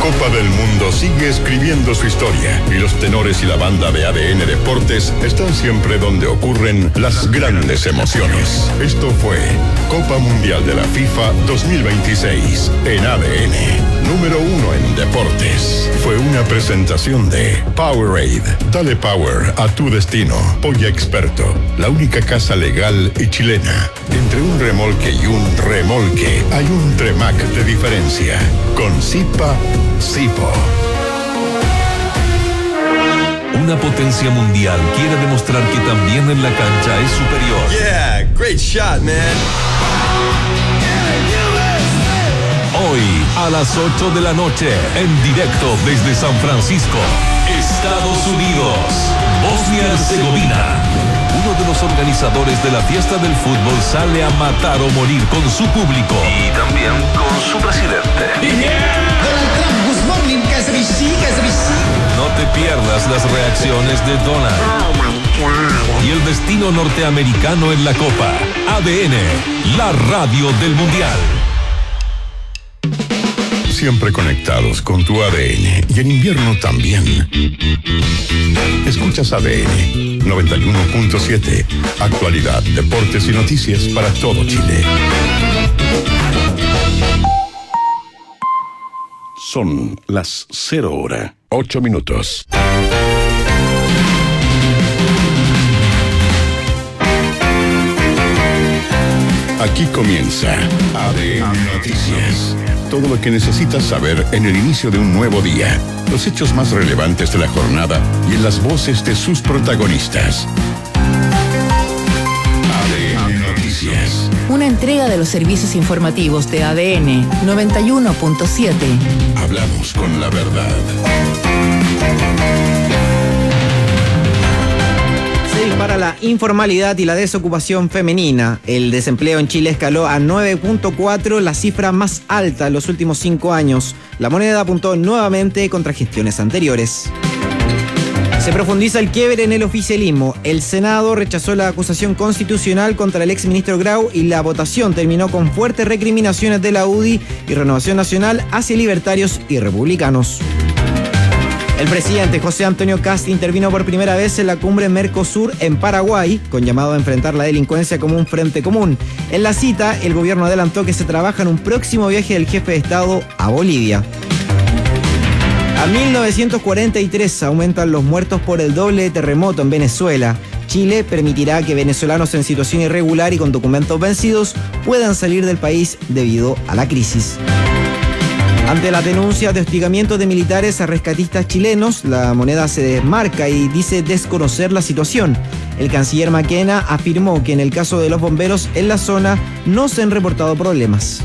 Copa del Mundo sigue escribiendo su historia y los tenores y la banda de ADN Deportes están siempre donde ocurren las grandes emociones. Esto fue Copa Mundial de la FIFA 2026 en ADN, número 1 en deportes. Fue una presentación de Powerade. Dale power a tu destino. Polla Experto, la única casa legal y chilena. Entre un remolque y un remolque hay un Tremac de diferencia. Con Zipa, Zipo. Una potencia mundial quiere demostrar que también en la cancha es superior. Yeah, great shot, man. Hoy, a las 8 de la noche, en directo desde San Francisco, Estados Unidos, Bosnia-Herzegovina. Uno de los organizadores de la fiesta del fútbol sale a matar o morir con su público. Y también con su presidente. No te pierdas las reacciones de Donald. Y el destino norteamericano en la Copa. ADN, la radio del Mundial. Siempre conectados con tu ADN y en invierno también. Escuchas ADN 91.7. Actualidad, deportes y noticias para todo Chile. Son las 0:08. Aquí comienza ADN Noticias. Todo lo que necesitas saber en el inicio de un nuevo día. Los hechos más relevantes de la jornada y en las voces de sus protagonistas. ADN Noticias. Una entrega de los servicios informativos de ADN 91.7. Hablamos con la verdad. Se dispara la informalidad y la desocupación femenina. El desempleo en Chile escaló a 9.4, la cifra más alta en los últimos 5 años. La moneda apuntó nuevamente contra gestiones anteriores. Se profundiza el quiebre en el oficialismo. El Senado rechazó la acusación constitucional contra el exministro Grau y la votación terminó con fuertes recriminaciones de la UDI y Renovación Nacional hacia libertarios y republicanos. El presidente José Antonio Kast intervino por primera vez en la cumbre Mercosur en Paraguay, con llamado a enfrentar la delincuencia como un frente común. En la cita, el gobierno adelantó que se trabaja en un próximo viaje del jefe de Estado a Bolivia. A 1943 aumentan los muertos por el doble terremoto en Venezuela. Chile permitirá que venezolanos en situación irregular y con documentos vencidos puedan salir del país debido a la crisis. Ante las denuncias de hostigamiento de militares a rescatistas chilenos, la moneda se desmarca y dice desconocer la situación. El canciller Maquena afirmó que en el caso de los bomberos en la zona no se han reportado problemas.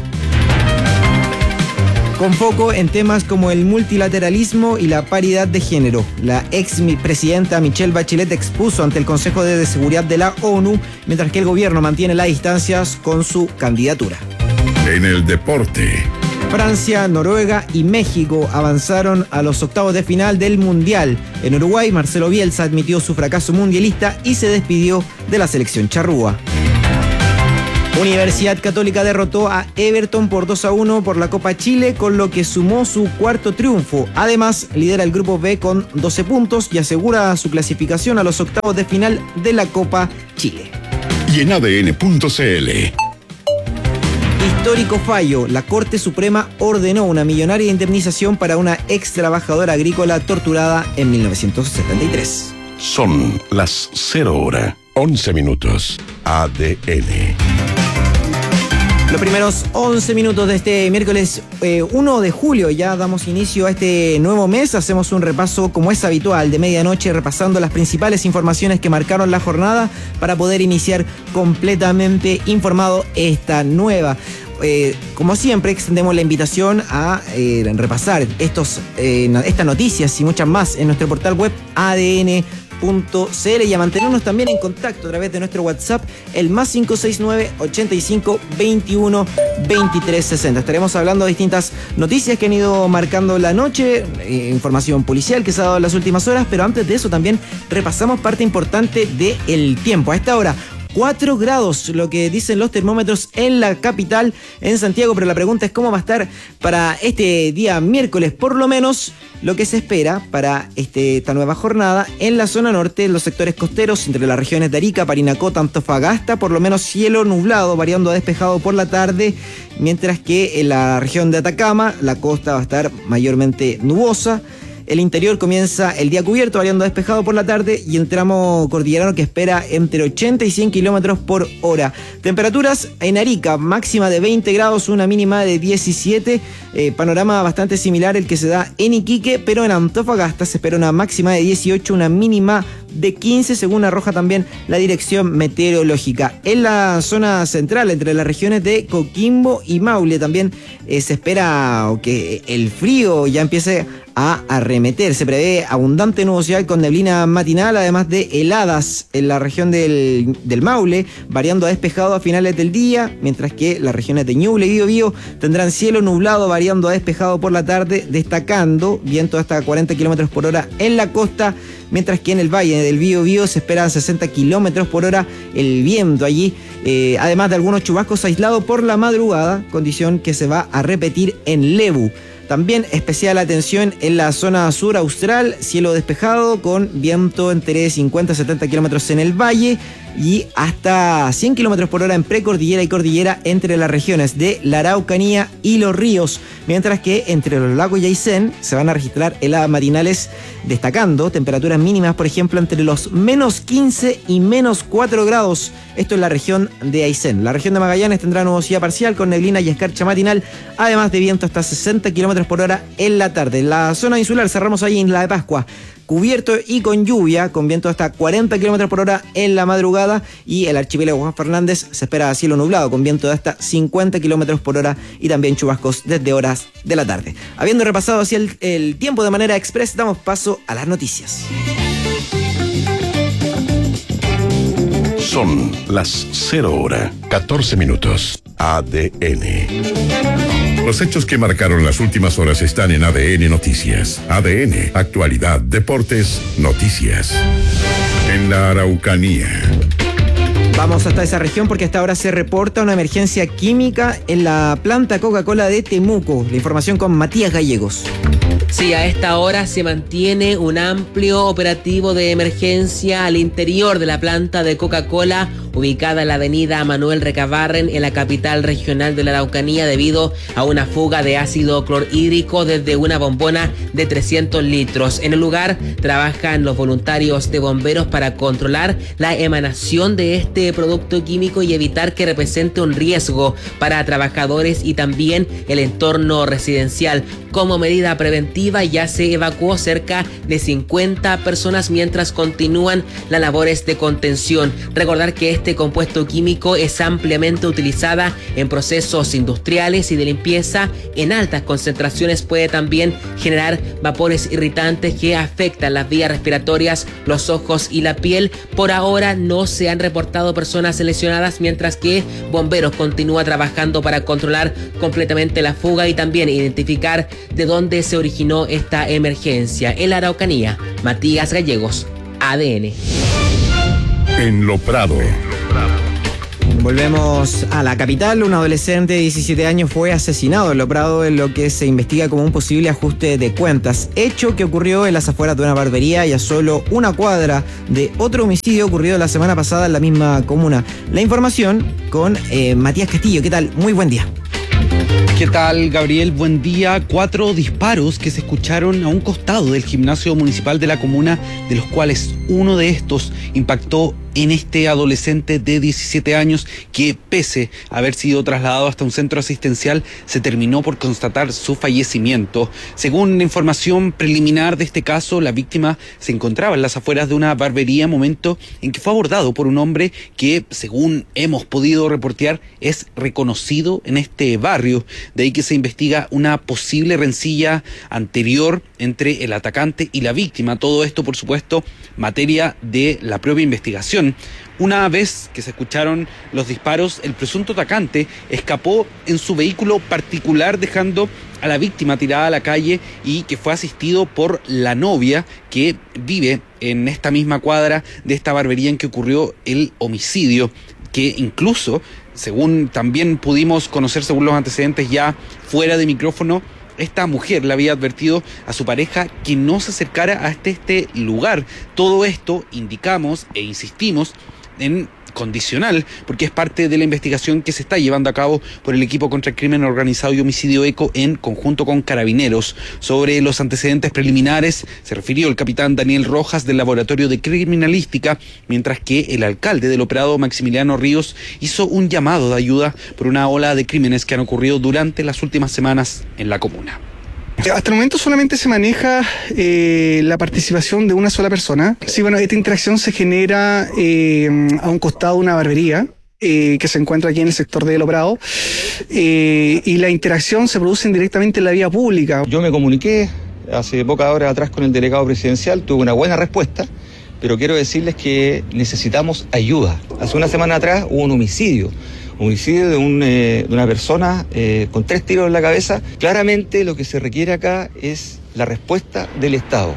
Con foco en temas como el multilateralismo y la paridad de género, la expresidenta Michelle Bachelet expuso ante el Consejo de Seguridad de la ONU, mientras que el gobierno mantiene las distancias con su candidatura. En el deporte. Francia, Noruega y México avanzaron a los octavos de final del Mundial. En Uruguay, Marcelo Bielsa admitió su fracaso mundialista y se despidió de la selección charrúa. Universidad Católica derrotó a Everton por 2-1 por la Copa Chile, con lo que sumó su cuarto triunfo. Además, lidera el grupo B con 12 puntos y asegura su clasificación a los octavos de final de la Copa Chile. Y en ADN.cl. Histórico fallo. La Corte Suprema ordenó una millonaria indemnización para una ex trabajadora agrícola torturada en 1973. Son las 0:11. ADN. Los primeros 11 minutos de este miércoles 1 de julio, ya damos inicio a este nuevo mes. Hacemos un repaso, como es habitual, de medianoche, repasando las principales informaciones que marcaron la jornada para poder iniciar completamente informado esta nueva. Como siempre, extendemos la invitación a repasar estas noticias y muchas más en nuestro portal web ADN.cl y a mantenernos también en contacto a través de nuestro WhatsApp, el +569 85 21 23 60. Estaremos hablando de distintas noticias que han ido marcando la noche, información policial que se ha dado en las últimas horas, pero antes de eso también repasamos parte importante del tiempo. A esta hora, 4 grados, lo que dicen los termómetros en la capital, en Santiago, pero la pregunta es cómo va a estar para este día miércoles, por lo menos lo que se espera para esta nueva jornada en la zona norte, en los sectores costeros, entre las regiones de Arica, Parinacota, Antofagasta, por lo menos cielo nublado, variando a despejado por la tarde, mientras que en la región de Atacama, la costa va a estar mayormente nubosa. El interior comienza el día cubierto, variando a despejado por la tarde, y el tramo cordillerano que espera entre 80 y 100 kilómetros por hora. Temperaturas en Arica, máxima de 20 grados, una mínima de 17. Panorama bastante similar el que se da en Iquique, pero en Antofagasta se espera una máxima de 18, una mínima de 15, según arroja también la dirección meteorológica. En la zona central, entre las regiones de Coquimbo y Maule, también se espera que el frío ya empiece a arremeter. Se prevé abundante nubosidad con neblina matinal, además de heladas en la región del Maule, variando a despejado a finales del día, mientras que las regiones de Ñuble y Biobío tendrán cielo nublado, variando a despejado por la tarde, destacando viento hasta 40 kilómetros por hora en la costa, mientras que en el valle del Biobío se esperan 60 kilómetros por hora el viento allí, además de algunos chubascos aislados por la madrugada, condición que se va a repetir en Lebu. También especial atención en la zona sur austral, cielo despejado con viento entre 50 y 70 kilómetros en el valle y hasta 100 kilómetros por hora en precordillera y cordillera entre las regiones de la Araucanía y Los Ríos, mientras que entre los lagos y Aysén se van a registrar heladas matinales, destacando temperaturas mínimas, por ejemplo, entre los menos 15 y menos 4 grados. Esto es la región de Aysén. La región de Magallanes tendrá nubosidad parcial con neblina y escarcha matinal, además de viento hasta 60 kilómetros por hora en la tarde. En la zona insular cerramos ahí en la de Pascua, cubierto y con lluvia, con viento hasta 40 kilómetros por hora en la madrugada, y el archipiélago Juan Fernández se espera cielo nublado con viento de hasta 50 kilómetros por hora y también chubascos desde horas de la tarde. Habiendo repasado así el tiempo de manera express, damos paso a las noticias. Son las 0:14. ADN. Los hechos que marcaron las últimas horas están en ADN Noticias. ADN, actualidad, deportes, noticias. En la Araucanía. Vamos hasta esa región porque hasta ahora se reporta una emergencia química en la planta Coca-Cola de Temuco. La información con Matías Gallegos. Sí, a esta hora se mantiene un amplio operativo de emergencia al interior de la planta de Coca-Cola, ubicada en la avenida Manuel Recabarren, en la capital regional de la Araucanía, debido a una fuga de ácido clorhídrico desde una bombona de 300 litros. En el lugar trabajan los voluntarios de bomberos para controlar la emanación de este producto químico y evitar que represente un riesgo para trabajadores y también el entorno residencial. Como medida preventiva, ya se evacuó cerca de 50 personas mientras continúan las labores de contención. Recordar que este compuesto químico es ampliamente utilizada en procesos industriales y de limpieza. En altas concentraciones puede también generar vapores irritantes que afectan las vías respiratorias, los ojos y la piel. Por ahora no se han reportado personas lesionadas, mientras que bomberos continúa trabajando para controlar completamente la fuga y también identificar de dónde se originó esta emergencia. En la Araucanía, Matías Gallegos, ADN. En Lo Prado. Volvemos a la capital. Un adolescente de 17 años fue asesinado en Lo Prado, en lo que se investiga como un posible ajuste de cuentas. Hecho que ocurrió en las afueras de una barbería y a solo una cuadra de otro homicidio ocurrido la semana pasada en la misma comuna. La información con Matías Castillo. ¿Qué tal? Muy buen día. ¿Qué tal, Gabriel? Buen día. 4 disparos que se escucharon a un costado del gimnasio municipal de la comuna, de los cuales uno de estos impactó en este adolescente de 17 años que, pese a haber sido trasladado hasta un centro asistencial, se terminó por constatar su fallecimiento. Según la información preliminar de este caso, la víctima se encontraba en las afueras de una barbería, momento en que fue abordado por un hombre que, según hemos podido reportear, es reconocido en este barrio. De ahí que se investiga una posible rencilla anterior entre el atacante y la víctima. Todo esto, por supuesto, materia de la propia investigación. Una vez que se escucharon los disparos, el presunto atacante escapó en su vehículo particular, dejando a la víctima tirada a la calle, y que fue asistido por la novia que vive en esta misma cuadra de esta barbería en que ocurrió el homicidio, que incluso, según también pudimos conocer según los antecedentes ya fuera de micrófono, esta mujer le había advertido a su pareja que no se acercara a este lugar. Todo esto indicamos e insistimos en condicional, porque es parte de la investigación que se está llevando a cabo por el equipo contra el crimen organizado y homicidio ECO en conjunto con Carabineros. Sobre los antecedentes preliminares se refirió el capitán Daniel Rojas del Laboratorio de Criminalística, mientras que el alcalde del operado Maximiliano Ríos hizo un llamado de ayuda por una ola de crímenes que han ocurrido durante las últimas semanas en la comuna. Hasta el momento solamente se maneja la participación de una sola persona. Sí, bueno, esta interacción se genera a un costado de una barbería que se encuentra aquí en el sector de El Obrado, y la interacción se produce indirectamente en la vía pública. Yo me comuniqué hace pocas horas atrás con el delegado presidencial, tuve una buena respuesta, pero quiero decirles que necesitamos ayuda. Hace una semana atrás hubo un homicidio de una persona con 3 tiros en la cabeza. Claramente lo que se requiere acá es la respuesta del Estado.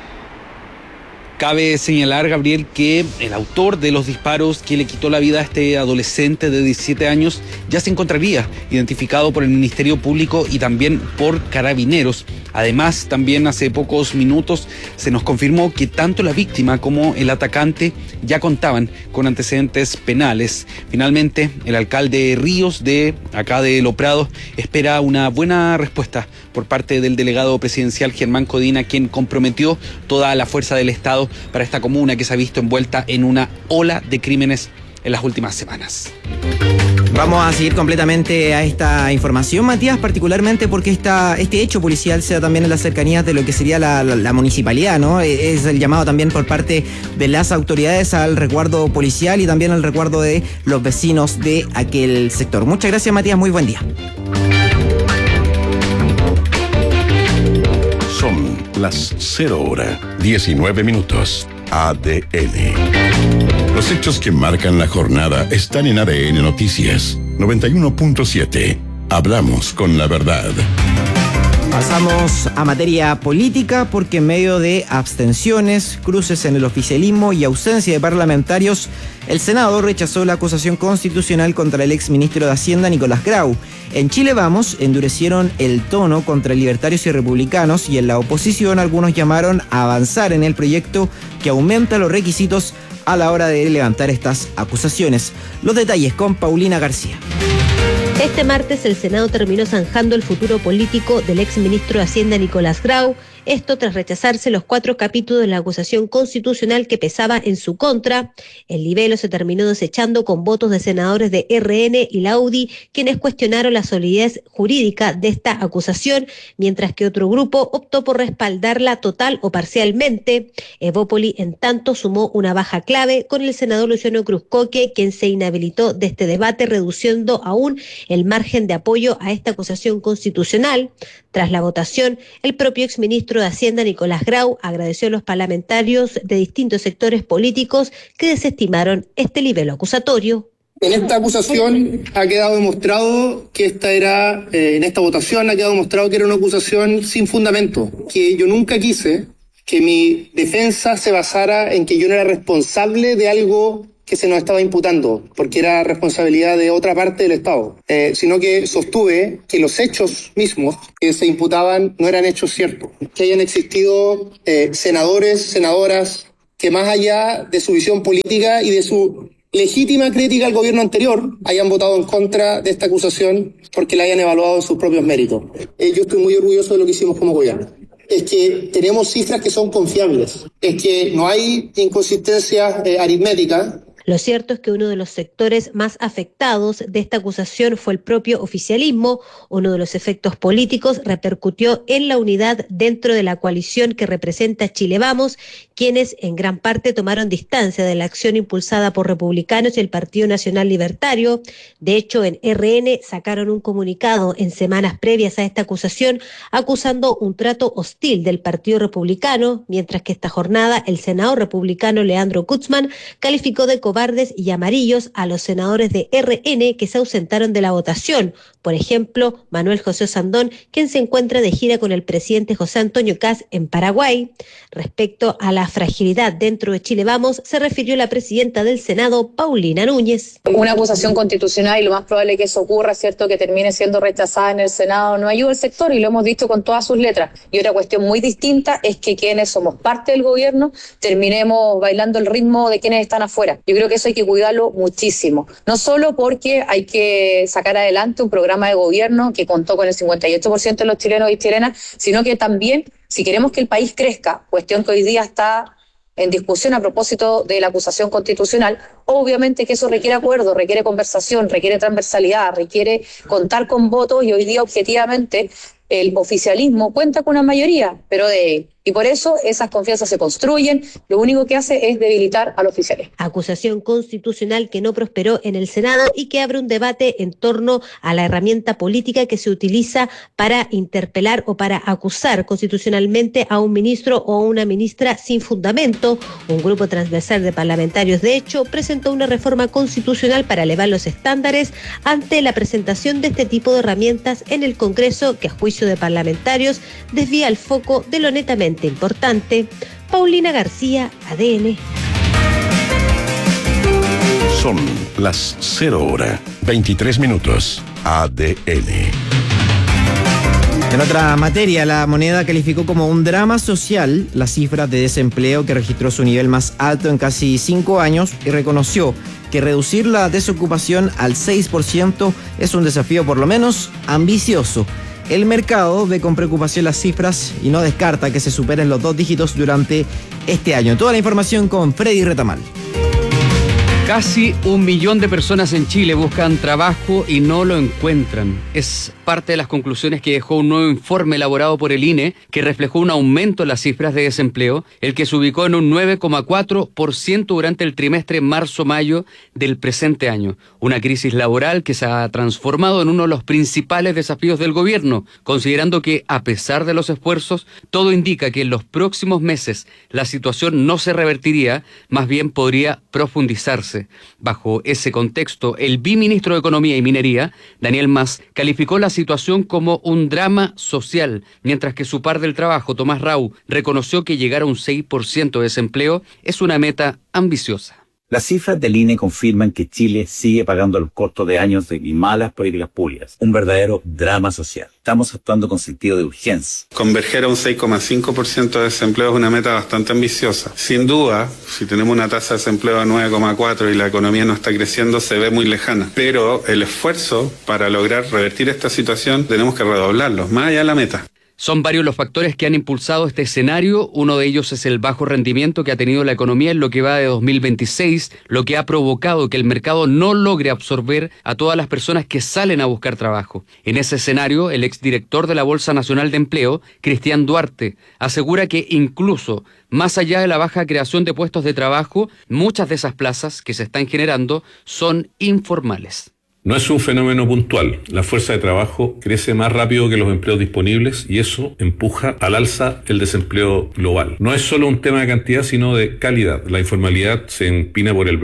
Cabe señalar, Gabriel, que el autor de los disparos que le quitó la vida a este adolescente de 17 años ya se encontraría identificado por el Ministerio Público y también por Carabineros. Además, también hace pocos minutos se nos confirmó que tanto la víctima como el atacante ya contaban con antecedentes penales. Finalmente, el alcalde Ríos de acá de Lo Prado espera una buena respuesta por parte del delegado presidencial Germán Codina, quien comprometió toda la fuerza del Estado para esta comuna que se ha visto envuelta en una ola de crímenes en las últimas semanas. Vamos a seguir completamente a esta información, Matías, particularmente porque este hecho policial se da también en las cercanías de lo que sería la municipalidad, ¿no? Es el llamado también por parte de las autoridades al resguardo policial y también al resguardo de los vecinos de aquel sector. Muchas gracias, Matías, muy buen día. Son las 0:19. ADN. Los hechos que marcan la jornada están en ADN Noticias 91.7. Hablamos con la verdad. Pasamos a materia política porque en medio de abstenciones, cruces en el oficialismo y ausencia de parlamentarios, el Senado rechazó la acusación constitucional contra el exministro de Hacienda, Nicolás Grau. En Chile Vamos endurecieron el tono contra libertarios y republicanos, y en la oposición algunos llamaron a avanzar en el proyecto que aumenta los requisitos a la hora de levantar estas acusaciones. Los detalles con Paulina García. Este martes el Senado terminó zanjando el futuro político del exministro de Hacienda Nicolás Grau, esto tras rechazarse los 4 capítulos de la acusación constitucional que pesaba en su contra. El libelo se terminó desechando con votos de senadores de RN y la UDI, quienes cuestionaron la solidez jurídica de esta acusación, mientras que otro grupo optó por respaldarla total o parcialmente. Evópoli, en tanto, sumó una baja clave con el senador Luciano Cruzcoque, quien se inhabilitó de este debate, reduciendo aún el margen de apoyo a esta acusación constitucional. Tras la votación, el propio exministro de Hacienda, Nicolás Grau, agradeció a los parlamentarios de distintos sectores políticos que desestimaron este libelo acusatorio. En esta acusación ha quedado demostrado que en esta votación ha quedado demostrado que era una acusación sin fundamento, que yo nunca quise que mi defensa se basara en que yo no era responsable de algo que se nos estaba imputando, porque era responsabilidad de otra parte del Estado, sino que sostuve que los hechos mismos que se imputaban no eran hechos ciertos, que hayan existido senadores, senadoras, que más allá de su visión política y de su legítima crítica al gobierno anterior, hayan votado en contra de esta acusación porque la hayan evaluado en sus propios méritos. Yo estoy muy orgulloso de lo que hicimos como gobierno. Es que tenemos cifras que son confiables, es que no hay inconsistencias aritméticas. Lo cierto es que uno de los sectores más afectados de esta acusación fue el propio oficialismo. Uno de los efectos políticos repercutió en la unidad dentro de la coalición que representa Chile Vamos, quienes en gran parte tomaron distancia de la acción impulsada por republicanos y el Partido Nacional Libertario. De hecho, en RN sacaron un comunicado en semanas previas a esta acusación, acusando un trato hostil del Partido Republicano, mientras que esta jornada el senador republicano Leandro Kutzman calificó de cobardes y amarillos a los senadores de RN que se ausentaron de la votación. Por ejemplo, Manuel José Sandón, quien se encuentra de gira con el presidente José Antonio Kast en Paraguay. Respecto a la fragilidad dentro de Chile Vamos, se refirió la presidenta del Senado, Paulina Núñez. Una acusación constitucional, y lo más probable que eso ocurra, ¿cierto?, que termine siendo rechazada en el Senado, no ayuda al sector, y lo hemos dicho con todas sus letras. Y otra cuestión muy distinta es que quienes somos parte del gobierno terminemos bailando el ritmo de quienes están afuera. Yo creo que eso hay que cuidarlo muchísimo. No solo porque hay que sacar adelante un programa de gobierno que contó con el 58% de los chilenos y chilenas, sino que también, si queremos que el país crezca, cuestión que hoy día está en discusión a propósito de la acusación constitucional, obviamente que eso requiere acuerdo, requiere conversación, requiere transversalidad, requiere contar con votos, y hoy día objetivamente el oficialismo cuenta con una mayoría, pero y por eso esas confianzas se construyen, lo único que hace es debilitar al oficialismo. Acusación constitucional que no prosperó en el Senado y que abre un debate en torno a la herramienta política que se utiliza para interpelar o para acusar constitucionalmente a un ministro o una ministra sin fundamento. Un grupo transversal de parlamentarios, de hecho, presentó una reforma constitucional para elevar los estándares ante la presentación de este tipo de herramientas en el Congreso, que a juicio de parlamentarios desvía el foco de lo netamente importante. Paulina García, ADN. Son las 0:23. ADN. En otra materia, la moneda calificó como un drama social las cifras de desempleo que registró su nivel más alto en casi 5 años y reconoció que reducir la desocupación al 6% es un desafío por lo menos ambicioso. El mercado ve con preocupación las cifras y no descarta que se superen los 2 dígitos durante este año. Toda la información con Freddy Retamal. Casi 1 millón de personas en Chile buscan trabajo y no lo encuentran. Es parte de las conclusiones que dejó un nuevo informe elaborado por el INE que reflejó un aumento en las cifras de desempleo, el que se ubicó en un 9,4% durante el trimestre marzo-mayo del presente año. Una crisis laboral que se ha transformado en uno de los principales desafíos del gobierno, considerando que, a pesar de los esfuerzos, todo indica que en los próximos meses la situación no se revertiría, más bien podría profundizarse. Bajo ese contexto, el viceministro de Economía y Minería, Daniel Mas, calificó la situación como un drama social, mientras que su par del trabajo, Tomás Rau, reconoció que llegar a un 6% de desempleo es una meta ambiciosa. Las cifras del INE confirman que Chile sigue pagando los costos de años de malas políticas públicas, un verdadero drama social. Estamos actuando con sentido de urgencia. Converger a un 6,5% de desempleo es una meta bastante ambiciosa. Sin duda, si tenemos una tasa de desempleo de 9,4 y la economía no está creciendo, se ve muy lejana. Pero el esfuerzo para lograr revertir esta situación tenemos que redoblarlo, más allá de la meta. Son varios los factores que han impulsado este escenario. Uno de ellos es el bajo rendimiento que ha tenido la economía en lo que va de 2026, lo que ha provocado que el mercado no logre absorber a todas las personas que salen a buscar trabajo. En ese escenario, el exdirector de la Bolsa Nacional de Empleo, Cristian Duarte, asegura que incluso más allá de la baja creación de puestos de trabajo, muchas de esas plazas que se están generando son informales. No es un fenómeno puntual. La fuerza de trabajo crece más rápido que los empleos disponibles y eso empuja al alza el desempleo global. No es solo un tema de cantidad, sino de calidad. La informalidad se empina por el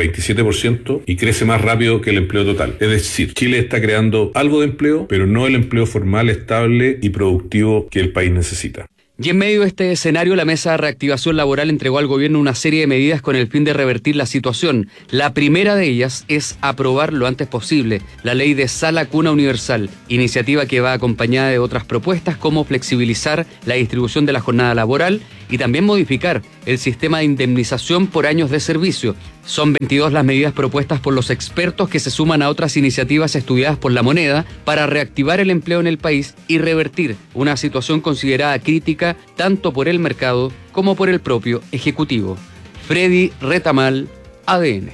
27% y crece más rápido que el empleo total. Es decir, Chile está creando algo de empleo, pero no el empleo formal, estable y productivo que el país necesita. Y en medio de este escenario, la Mesa de Reactivación Laboral entregó al gobierno una serie de medidas con el fin de revertir la situación. La primera de ellas es aprobar lo antes posible la ley de Sala Cuna Universal, iniciativa que va acompañada de otras propuestas como flexibilizar la distribución de la jornada laboral y también modificar el sistema de indemnización por años de servicio. Son 22 las medidas propuestas por los expertos que se suman a otras iniciativas estudiadas por La Moneda para reactivar el empleo en el país y revertir una situación considerada crítica tanto por el mercado como por el propio Ejecutivo. Freddy Retamal, ADN.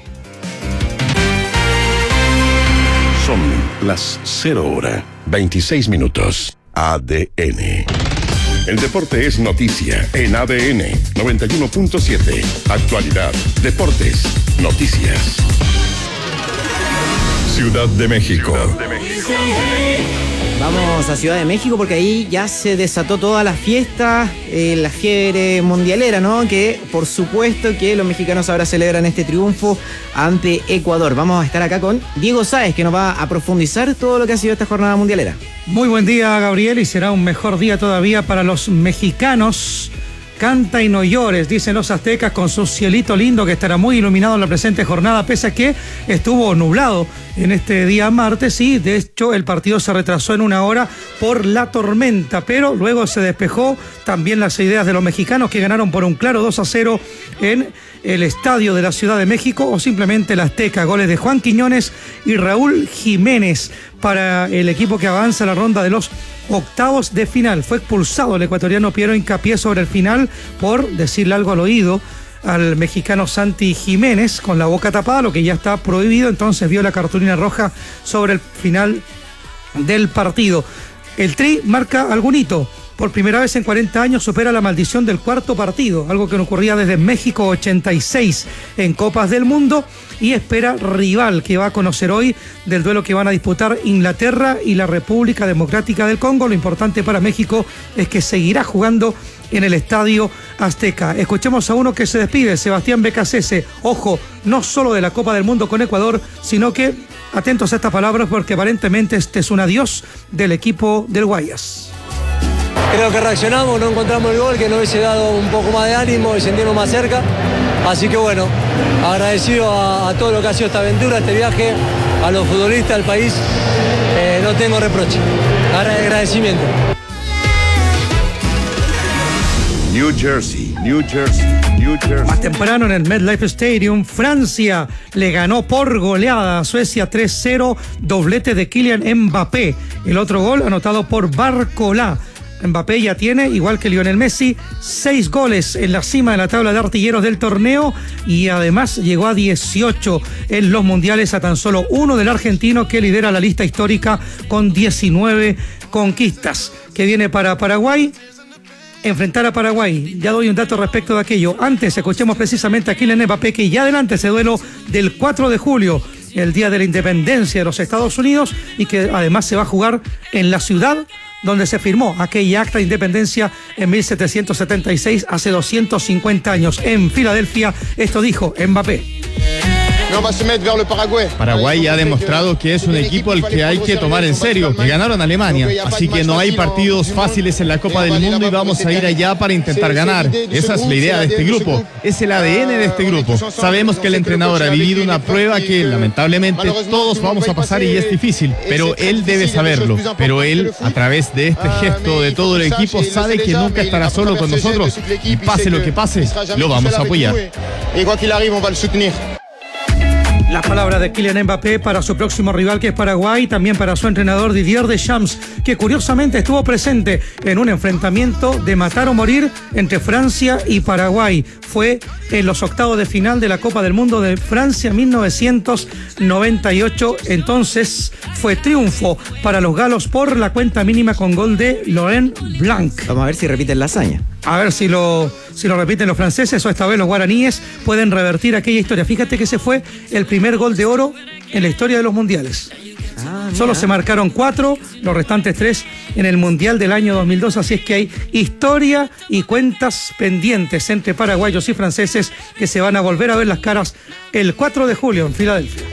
Son las 0:26. ADN. El deporte es noticia en ADN 91.7. Actualidad, deportes, noticias. Ciudad de México. Vamos a Ciudad de México porque ahí ya se desató toda la fiesta, la fiebre mundialera, ¿no? Que por supuesto que los mexicanos ahora celebran este triunfo ante Ecuador. Vamos a estar acá con Diego Sáez, que nos va a profundizar todo lo que ha sido esta jornada mundialera. Muy buen día, Gabriel, y será un mejor día todavía para los mexicanos. Canta y no llores, dicen los aztecas, con su cielito lindo que estará muy iluminado en la presente jornada, pese a que estuvo nublado en este día martes y de hecho el partido se retrasó en 1 hora por la tormenta, pero luego se despejó. También las ideas de los mexicanos, que ganaron por un claro 2-0 en el estadio de la Ciudad de México, o simplemente el Azteca. Goles de Juan Quiñones y Raúl Jiménez para el equipo que avanza a la ronda de los octavos de final. Fue expulsado el ecuatoriano Piero Hincapié sobre el final por decirle algo al oído al mexicano Santi Jiménez con la boca tapada, lo que ya está prohibido. Entonces vio la cartulina roja sobre el final del partido. El Tri marca algún hito. Por primera vez en 40 años supera la maldición del cuarto partido, algo que no ocurría desde México 86 en Copas del Mundo, y espera rival que va a conocer hoy del duelo que van a disputar Inglaterra y la República Democrática del Congo. Lo importante para México es que seguirá jugando en el Estadio Azteca. Escuchemos a uno que se despide, Sebastián Becasese. Ojo, no solo de la Copa del Mundo con Ecuador, sino que, atentos a estas palabras, porque aparentemente este es un adiós del equipo del Guayas. Creo que reaccionamos, no encontramos el gol, que nos hubiese dado un poco más de ánimo y sentirnos más cerca. Así que bueno, agradecido a todo lo que ha sido esta aventura, este viaje, a los futbolistas, al país. No tengo reproche. Agradecimiento. New Jersey. Más temprano en el MetLife Stadium, Francia le ganó por goleada a Suecia 3-0, doblete de Kylian Mbappé. El otro gol anotado por Barcola. Mbappé ya tiene, igual que Lionel Messi, 6 goles en la cima de la tabla de artilleros del torneo, y además llegó a 18 en los mundiales, a tan solo uno del argentino, que lidera la lista histórica con 19 conquistas. Que viene para Paraguay, enfrentar a Paraguay. Ya doy un dato respecto de aquello. Antes escuchemos precisamente a Kylian Mbappé, que ya adelanta ese duelo del 4 de julio, el día de la independencia de los Estados Unidos, y que además se va a jugar en la ciudad donde se firmó aquella acta de independencia en 1776, hace 250 años, en Filadelfia. Esto dijo Mbappé. Paraguay ha demostrado que es un equipo al que hay que tomar en serio. Y ganaron a Alemania, así que no hay partidos fáciles en la Copa del Mundo y vamos a ir allá para intentar ganar. Esa es la idea de este grupo, es el ADN de este grupo. Sabemos que el entrenador ha vivido una prueba que lamentablemente todos vamos a pasar y es difícil, pero él debe saberlo. Pero él, a través de este gesto de todo el equipo, sabe que nunca estará solo con nosotros y pase lo que pase, lo vamos a apoyar. Las palabras de Kylian Mbappé para su próximo rival, que es Paraguay, también para su entrenador Didier Deschamps, que curiosamente estuvo presente en un enfrentamiento de matar o morir entre Francia y Paraguay. Fue en los octavos de final de la Copa del Mundo de Francia 1998. Entonces fue triunfo para los galos por la cuenta mínima con gol de Laurent Blanc. Vamos a ver si repiten la hazaña. A ver si lo repiten los franceses, o esta vez los guaraníes pueden revertir aquella historia. Fíjate que ese fue el primer gol de oro en la historia de los mundiales. Solo se marcaron 4, los restantes 3 en el Mundial del año 2002, así es que hay historia y cuentas pendientes entre paraguayos y franceses que se van a volver a ver las caras el 4 de julio en Filadelfia.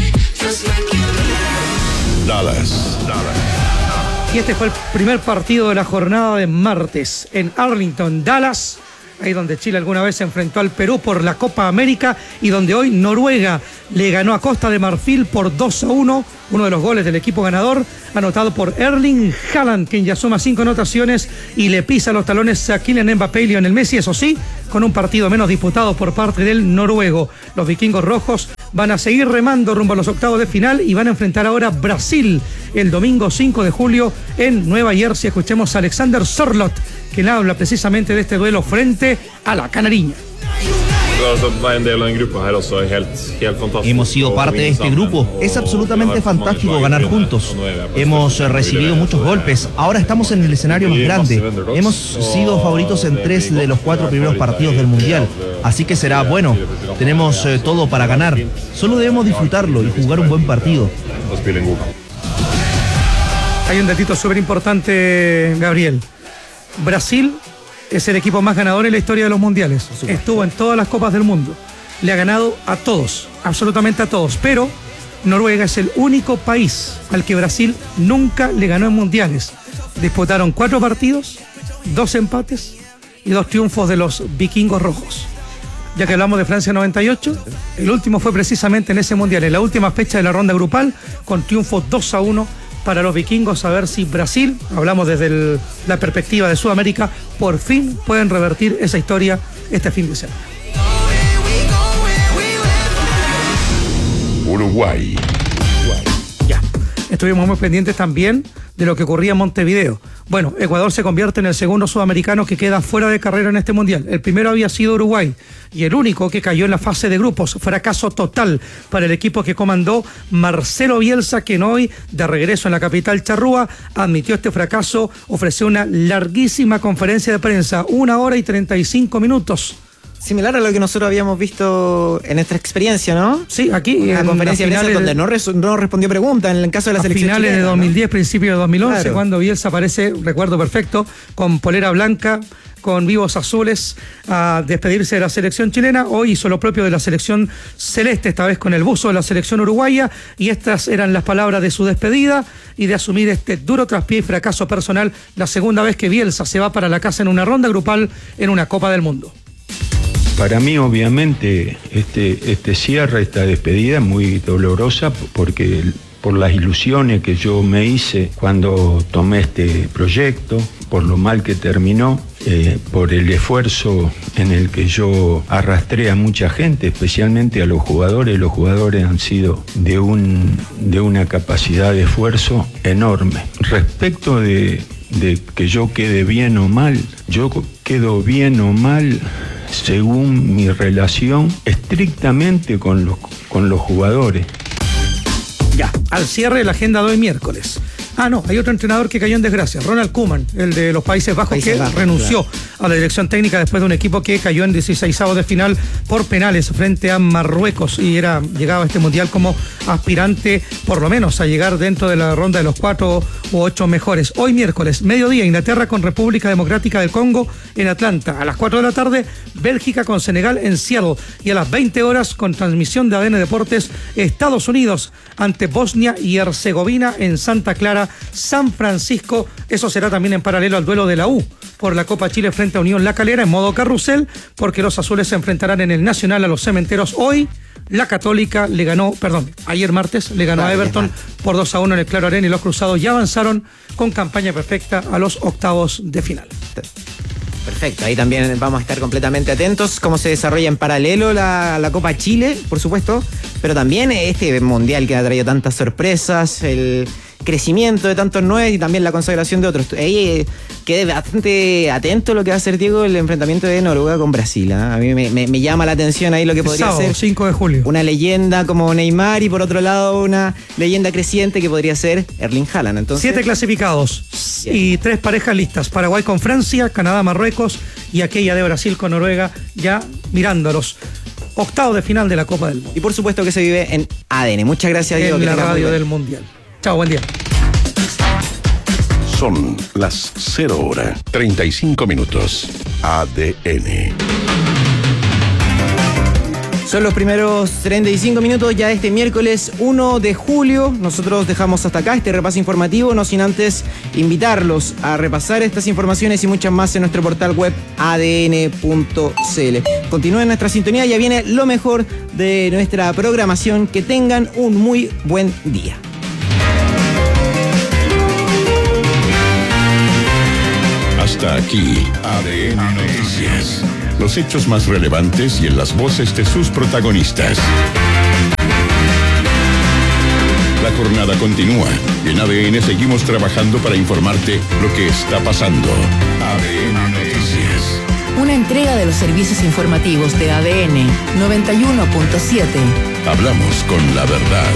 Dallas. Y este fue el primer partido de la jornada de martes en Arlington, Dallas, ahí donde Chile alguna vez se enfrentó al Perú por la Copa América y donde hoy Noruega le ganó a Costa de Marfil por 2-1. Uno de los goles del equipo ganador, anotado por Erling Haaland, quien ya suma 5 anotaciones y le pisa los talones a Kylian Mbappé y Lionel Messi, eso sí, con un partido menos disputado por parte del noruego. Los vikingos rojos van a seguir remando rumbo a los octavos de final y van a enfrentar ahora Brasil el domingo 5 de julio en Nueva Jersey. Escuchemos a Alexander Sørloth, quien habla precisamente de este duelo frente a la Canariña. Hemos sido parte de este grupo. Es absolutamente fantástico ganar juntos. Hemos recibido muchos golpes. Ahora estamos en el escenario más grande. Hemos sido favoritos en 3 de los 4 primeros partidos del Mundial. Así que será bueno. Tenemos todo para ganar. Solo debemos disfrutarlo y jugar un buen partido. Hay un datito súper importante, Gabriel. Brasil es el equipo más ganador en la historia de los mundiales. Estuvo en todas las copas del mundo. Le ha ganado a todos, absolutamente a todos. Pero Noruega es el único país al que Brasil nunca le ganó en mundiales. Disputaron 4 partidos, 2 empates y 2 triunfos de los vikingos rojos. Ya que hablamos de Francia 98, el último fue precisamente en ese mundial, en la última fecha de la ronda grupal, con triunfo 2-1 para los vikingos. A ver si Brasil, hablamos desde la perspectiva de Sudamérica, por fin pueden revertir esa historia este fin de semana. Uruguay. Ya. Estuvimos muy pendientes también de lo que ocurría en Montevideo. Bueno, Ecuador se convierte en el segundo sudamericano que queda fuera de carrera en este mundial. El primero había sido Uruguay y el único que cayó en la fase de grupos. Fracaso total para el equipo que comandó Marcelo Bielsa, quien hoy, de regreso en la capital charrúa, admitió este fracaso, ofreció una larguísima conferencia de prensa, 1 hora y 35 minutos. Similar a lo que nosotros habíamos visto en nuestra experiencia, ¿no? Sí, aquí una conferencia de prensa donde no respondió preguntas en el caso de la selección finales chilena, de 2010, ¿no? Principio de 2011, claro. Cuando Bielsa aparece, recuerdo perfecto, con polera blanca, con vivos azules, a despedirse de la selección chilena. Hoy hizo lo propio de la selección celeste, esta vez con el buzo de la selección uruguaya, y estas eran las palabras de su despedida y de asumir este duro traspié y fracaso personal, la segunda vez que Bielsa se va para la casa en una ronda grupal en una Copa del Mundo. Para mí, obviamente, este cierre, esta despedida, muy dolorosa, porque por las ilusiones que yo me hice cuando tomé este proyecto, por lo mal que terminó, por el esfuerzo en el que yo arrastré a mucha gente, especialmente a los jugadores. Los jugadores han sido de una capacidad de esfuerzo enorme. Respecto de que yo quede bien o mal, yo quedo bien o mal según mi relación estrictamente con los jugadores. Ya, al cierre de la agenda de hoy miércoles. No, hay otro entrenador que cayó en desgracia, Ronald Koeman, el de los Países Bajos, que renunció a la dirección técnica después de un equipo que cayó en 16avos de final por penales frente a Marruecos y llegaba a este mundial como aspirante por lo menos a llegar dentro de la ronda de los 4 u 8 mejores. Hoy miércoles, mediodía, Inglaterra con República Democrática del Congo en Atlanta. A las 4 de la tarde, Bélgica con Senegal en Seattle. Y a las 20 horas, con transmisión de ADN Deportes, Estados Unidos ante Bosnia y Herzegovina en Santa Clara, San Francisco. Eso será también en paralelo al duelo de la U por la Copa Chile frente a Unión La Calera en modo carrusel, porque los azules se enfrentarán en el Nacional a los Cementeros. Hoy la Católica ayer martes le ganó a Everton por 2-1 en el Claro Arena, y los cruzados ya avanzaron con campaña perfecta a los octavos de final. Perfecto, ahí también vamos a estar completamente atentos cómo se desarrolla en paralelo la Copa Chile, por supuesto, pero también este mundial que ha traído tantas sorpresas, el crecimiento de tantos nueve y también la consagración de otros. Ahí quedé bastante atento a lo que va a hacer, Diego, el enfrentamiento de Noruega con Brasil. A mí me llama la atención ahí lo que podría ser 5 de julio. Una leyenda como Neymar y por otro lado una leyenda creciente que podría ser Erling Haaland. Entonces, 7 clasificados y 3 parejas listas: Paraguay con Francia, Canadá, Marruecos y aquella de Brasil con Noruega, ya mirando a los octavos de final de la Copa del Mundo. Y por supuesto que se vive en ADN. Muchas gracias, Diego. En la radio del Mundial. Chao, buen día. Son las 0:35. ADN. Son los primeros 35 minutos ya de este miércoles 1 de julio. Nosotros dejamos hasta acá este repaso informativo, no sin antes invitarlos a repasar estas informaciones y muchas más en nuestro portal web adn.cl. Continúen nuestra sintonía, ya viene lo mejor de nuestra programación. Que tengan un muy buen día. Hasta aquí, ADN Noticias. Los hechos más relevantes y en las voces de sus protagonistas. La jornada continúa. En ADN seguimos trabajando para informarte lo que está pasando. ADN Noticias. Una entrega de los servicios informativos de ADN 91.7. Hablamos con la verdad.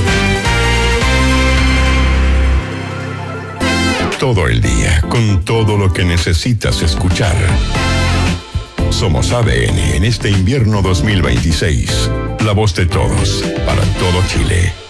Todo el día, con todo lo que necesitas escuchar. Somos ADN en este invierno 2026. La voz de todos, para todo Chile.